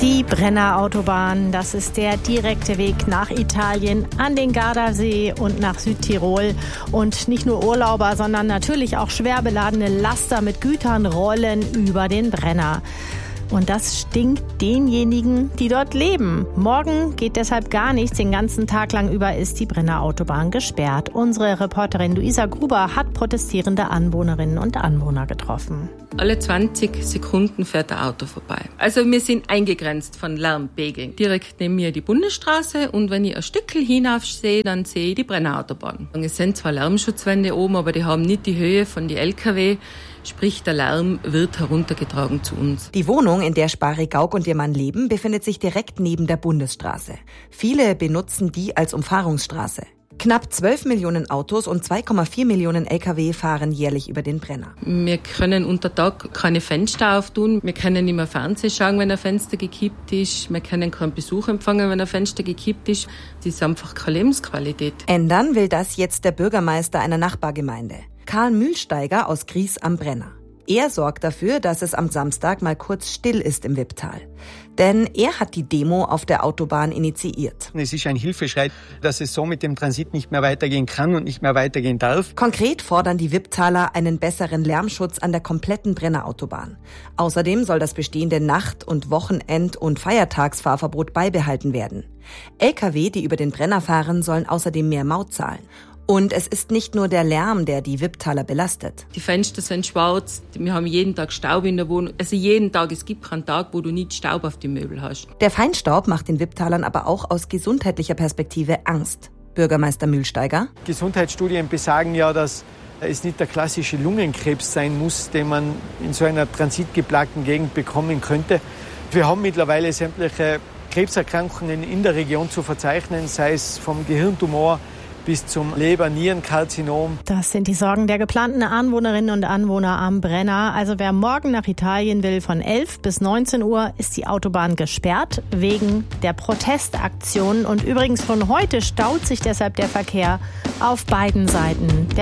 Die Brenner Autobahn, das ist der direkte Weg nach Italien, an den Gardasee und nach Südtirol. Und nicht nur Urlauber, sondern natürlich auch schwer beladene Laster mit Gütern rollen über den Brenner. Und das stinkt denjenigen, die dort leben. Morgen geht deshalb gar nichts. Den ganzen Tag lang über ist die Brenner Autobahn gesperrt. Unsere Reporterin Luisa Gruber hat protestierende Anwohnerinnen und Anwohner getroffen. Alle 20 Sekunden fährt ein Auto vorbei. Also wir sind eingegrenzt von Lärmpegeln. Direkt neben mir die Bundesstraße und wenn ich ein Stückchen hinauf sehe, dann sehe ich die Brenner Autobahn. Es sind zwar Lärmschutzwände oben, aber die haben nicht die Höhe von den LKW. Sprich, der Lärm wird heruntergetragen zu uns. Die Wohnung, in der Spari Gauck und ihr Mann leben, befindet sich direkt neben der Bundesstraße. Viele benutzen die als Umfahrungsstraße. Knapp 12 Millionen Autos und 2,4 Millionen LKW fahren jährlich über den Brenner. Wir können unter Tag keine Fenster auftun. Wir können nicht mehr Fernsehen schauen, wenn ein Fenster gekippt ist. Wir können keinen Besuch empfangen, wenn ein Fenster gekippt ist. Das ist einfach keine Lebensqualität. Ändern will das jetzt der Bürgermeister einer Nachbargemeinde. Karl Mühlsteiger aus Gries am Brenner. Er sorgt dafür, dass es am Samstag mal kurz still ist im Wipptal. Denn er hat die Demo auf der Autobahn initiiert. Es ist ein Hilfeschrei, dass es so mit dem Transit nicht mehr weitergehen kann und nicht mehr weitergehen darf. Konkret fordern die Wipptaler einen besseren Lärmschutz an der kompletten Brenner-Autobahn. Außerdem soll das bestehende Nacht- und Wochenend- und Feiertagsfahrverbot beibehalten werden. Lkw, die über den Brenner fahren, sollen außerdem mehr Maut zahlen. Und es ist nicht nur der Lärm, der die Wipptaler belastet. Die Fenster sind schwarz, wir haben jeden Tag Staub in der Wohnung. Also jeden Tag, es gibt keinen Tag, wo du nicht Staub auf die Möbel hast. Der Feinstaub macht den Wipptalern aber auch aus gesundheitlicher Perspektive Angst. Bürgermeister Mühlsteiger. Gesundheitsstudien besagen ja, dass es nicht der klassische Lungenkrebs sein muss, den man in so einer transitgeplagten Gegend bekommen könnte. Wir haben mittlerweile sämtliche Krebserkrankungen in der Region zu verzeichnen, sei es vom Gehirntumor bis zum Leber-Nierenkarzinom. Das sind die Sorgen der geplanten Anwohnerinnen und Anwohner am Brenner. Also wer morgen nach Italien will, von 11 bis 19 Uhr ist die Autobahn gesperrt wegen der Protestaktion. Und übrigens von heute staut sich deshalb der Verkehr auf beiden Seiten.